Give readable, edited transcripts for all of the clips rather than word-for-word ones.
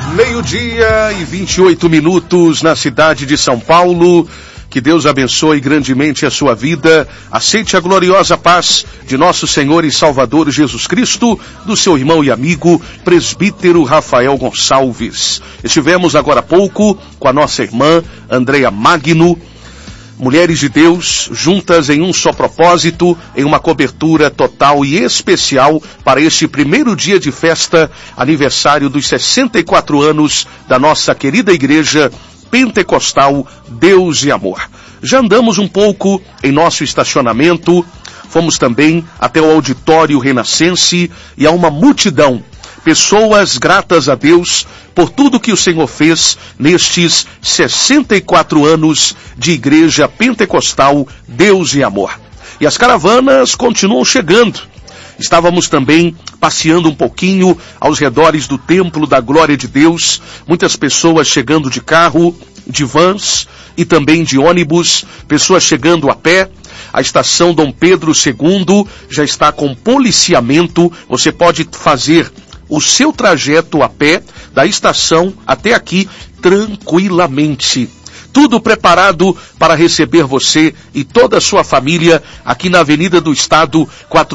Meio-dia e 28 minutos na cidade de São Paulo. Que Deus abençoe grandemente a sua vida. Aceite a gloriosa paz de nosso Senhor e Salvador Jesus Cristo, do seu irmão e amigo, presbítero Rafael Gonçalves. Estivemos agora há pouco com a nossa irmã Andréa Magno, Mulheres de Deus, juntas em um só propósito, em uma cobertura total e especial para este primeiro dia de festa, aniversário dos 64 anos da nossa querida igreja pentecostal Deus e Amor. Já andamos um pouco em nosso estacionamento, fomos também até o auditório Renascense e há uma multidão, pessoas gratas a Deus por tudo que o Senhor fez nestes 64 anos de igreja pentecostal Deus e Amor. E as caravanas continuam chegando. Estávamos também passeando um pouquinho aos redores do Templo da Glória de Deus, muitas pessoas chegando de carro, de vans e também de ônibus, pessoas chegando a pé. A estação Dom Pedro II já está com policiamento, você pode fazer o seu trajeto a pé da estação até aqui tranquilamente. Tudo preparado para receber você e toda a sua família aqui na Avenida do Estado,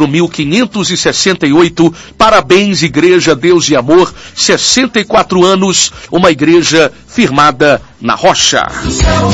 4568. Parabéns, Igreja Deus e Amor, 64 anos, uma igreja firmada na rocha.